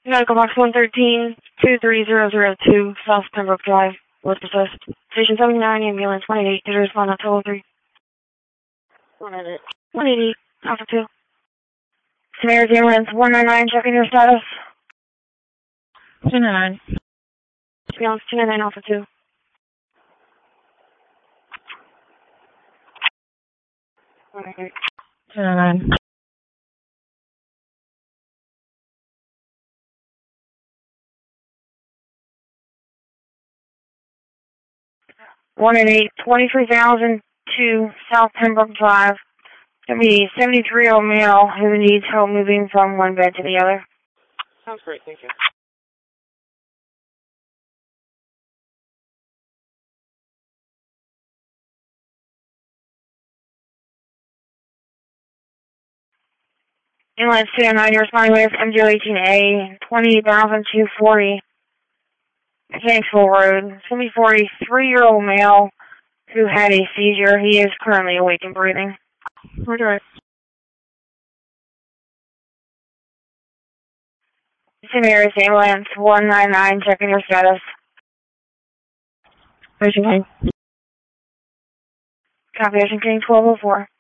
Medical Box 113-23002, South Pembroke Drive, West Assist. Station 79, ambulance 188, did respond on 203. 180, Alpha 2. Samaras ambulance 199, checking your status. 299. Ambulance 299, Alpha 2. Okay. 299. One and 23,002 South Pembroke Drive. Gonna be 73-year-old male who needs help moving from one bed to the other. Sounds great, thank you. Ambulance 209, you're responding with MGO18A, 28,240. Mechanicsville Road. It's gonna be 43-year-old male who had a seizure. He is currently awake and breathing. Roger. Samaras ambulance 199, checking your status. Ocean King. Copy, Ocean King 1204.